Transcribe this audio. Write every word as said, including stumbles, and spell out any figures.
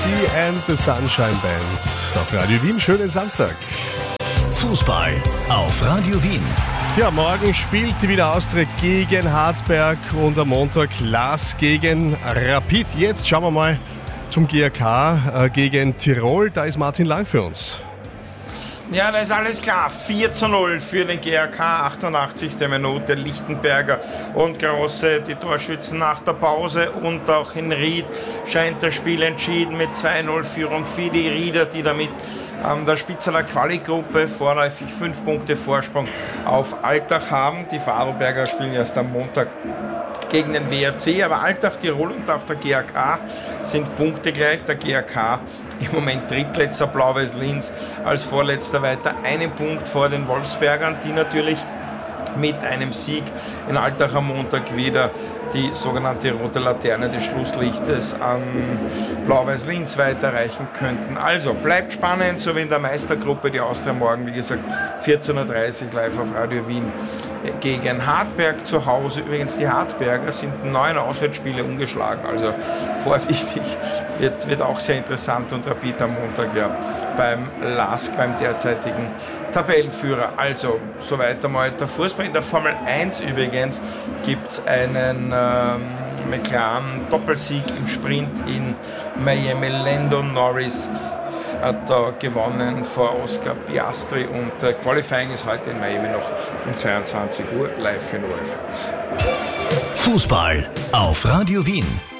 Sea and the Sunshine Band auf Radio Wien. Schönen Samstag. Fußball auf Radio Wien. Ja, morgen spielt die Wiener Austria gegen Hartberg und am Montag Lask gegen Rapid. Jetzt schauen wir mal zum G A K äh, gegen Tirol. Da ist Martin Lang für uns. Ja, da ist alles klar. vier zu null für den G A K, achtundachtzigste Minute. Lichtenberger und Grosse, die Torschützen nach der Pause. Und auch in Ried scheint das Spiel entschieden mit zwei null Führung für die Rieder, die damit an der Spitze der Quali-Gruppe vorläufig fünf Punkte Vorsprung auf Altach haben. Die Vorarlberger spielen erst am Montag gegen den W R C, aber Altach, Tirol und auch der G A K sind punktegleich. Der G A K im Moment drittletzter, Blau-Weiß Linz als Vorletzter weiter, einen Punkt vor den Wolfsbergern, die natürlich mit einem Sieg in Altach am Montag wieder die sogenannte rote Laterne des Schlusslichtes an Blau-Weiß Linz weiterreichen könnten. Also bleibt spannend, so wie in der Meistergruppe. Die Austria morgen, wie gesagt, vierzehn Uhr dreißig live auf Radio Wien gegen Hartberg zu Hause. Übrigens, die Hartberger sind neun Auswärtsspiele ungeschlagen, also vorsichtig, wird, wird auch sehr interessant. Und Rapid am Montag ja beim Lask, beim derzeitigen Tabellenführer. Also, soweit einmal der Fußball. In der Formel eins übrigens gibt es einen ähm, McLaren Doppelsieg im Sprint in Miami. Lando Norris hat da gewonnen vor Oscar Piastri und äh, Qualifying ist heute in Miami noch um zweiundzwanzig Uhr live für Null fans. Fußball auf Radio Wien.